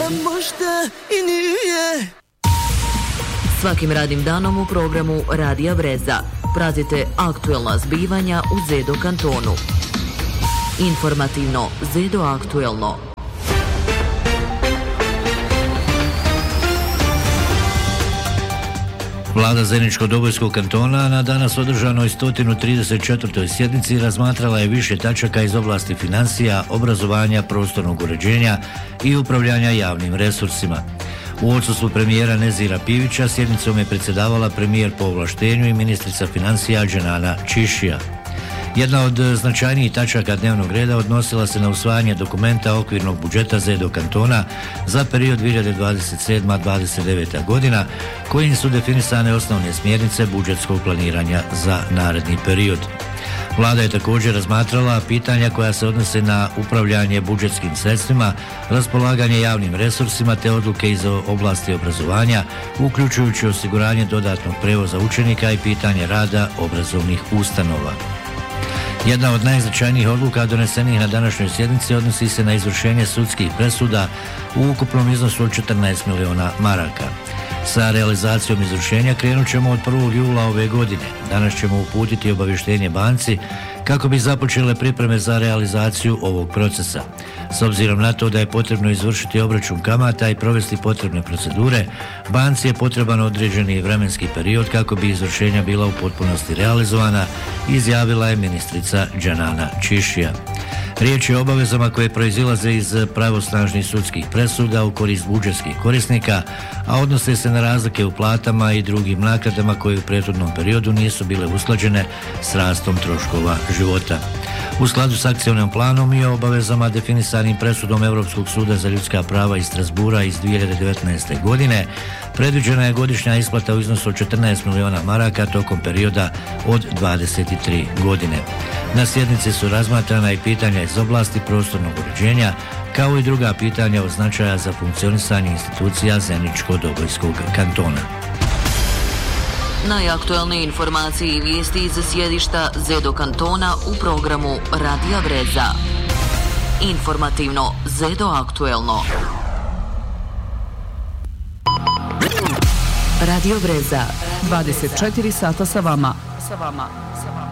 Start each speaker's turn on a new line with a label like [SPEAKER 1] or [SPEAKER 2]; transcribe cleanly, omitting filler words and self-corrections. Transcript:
[SPEAKER 1] možda i nije.
[SPEAKER 2] Svakim radnim danom u programu Radija Breza pratite aktuelna zbivanja u Zedo kantonu. Informativno Zedo aktuelno.
[SPEAKER 3] Vlada Zeničko-Dobojskog kantona na danas održanoj 134. sjednici razmatrala je više tačaka iz oblasti financija, obrazovanja, prostornog uređenja i upravljanja javnim resursima. U odsustvu premijera Nezira Pivića sjednicom je predsjedavala premijer po ovlaštenju i ministrica financija Dženana Čišija. Jedna od značajnijih tačaka dnevnog reda odnosila se na usvajanje dokumenta okvirnog budžeta Zedo kantona za period 2027-2029. godina, kojim su definisane osnovne smjernice budžetskog planiranja za naredni period. Vlada je također razmatrala pitanja koja se odnose na upravljanje budžetskim sredstvima, raspolaganje javnim resursima te odluke iz oblasti obrazovanja, uključujući osiguranje dodatnog prevoza učenika i pitanje rada obrazovnih ustanova. Jedna od najznačajnijih odluka donesenih na današnjoj sjednici odnosi se na izvršenje sudskih presuda u ukupnom iznosu od 14 miliona maraka. Sa realizacijom izvršenja krenut ćemo od 1. jula ove godine. Danas ćemo uputiti obavještenje banci kako bi započele pripreme za realizaciju ovog procesa. S obzirom na to da je potrebno izvršiti obračun kamata i provesti potrebne procedure, banci je potreban određeni vremenski period kako bi izvršenja bila u potpunosti realizovana, izjavila je ministrica Dženana Čišija. Riječ je o obavezama koje proizilaze iz pravosnažnih sudskih presuda u korist budžetskih korisnika, a odnose se na razlike u platama i drugim naknadama koje u prethodnom periodu nisu bile usklađene s rastom troškova života. U skladu s akcionim planom i obavezama definisanim presudom Europskog suda za ljudska prava iz Strasbura iz 2019. godine, predviđena je godišnja isplata u iznosu od 14 miliona maraka tokom perioda od 23 godine. Na sjednici su razmatrana i pitanja iz oblasti prostornog uređenja, kao i druga pitanja od značaja za funkcionisanje institucija Zeničko-Dobojskog kantona.
[SPEAKER 2] Najaktuelnije informacije i vijesti iz sjedišta Zedo kantona u programu Radija Breza. Informativno Zedo aktuelno. Radio Breza.
[SPEAKER 4] 24 sata sa vama.